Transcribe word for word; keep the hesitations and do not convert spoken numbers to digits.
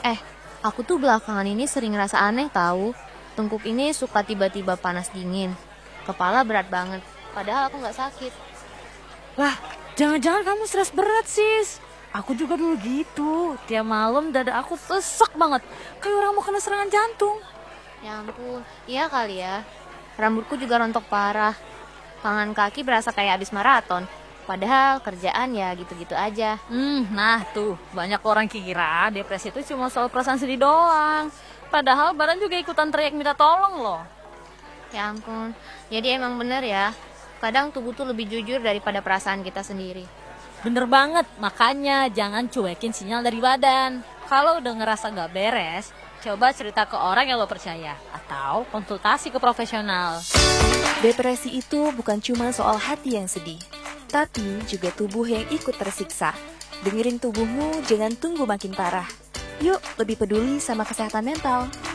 Eh, aku tuh belakangan ini sering ngerasa aneh tahu. Tengkuk ini suka tiba-tiba panas dingin. Kepala berat banget, padahal aku nggak sakit. Wah, jangan-jangan kamu stres berat, sis. Aku juga dulu gitu. Tiap malam dada aku sesak banget. Kayak orang mau kena serangan jantung. Ya ampun, iya kali ya. Rambutku juga rontok parah. Tangan kaki berasa kayak abis maraton. Padahal kerjaan ya gitu-gitu aja. Hmm, nah tuh, banyak orang kira depresi itu cuma soal perasaan sedih doang. Padahal badan juga ikutan teriak minta tolong loh. Ya ampun, jadi emang bener ya. Kadang tubuh tuh lebih jujur daripada perasaan kita sendiri. Bener banget, makanya jangan cuekin sinyal dari badan. Kalau udah ngerasa gak beres, coba cerita ke orang yang lo percaya. Atau konsultasi ke profesional. Depresi itu bukan cuma soal hati yang sedih, tapi juga tubuh yang ikut tersiksa. Dengerin tubuhmu, jangan tunggu makin parah. Yuk, lebih peduli sama kesehatan mental.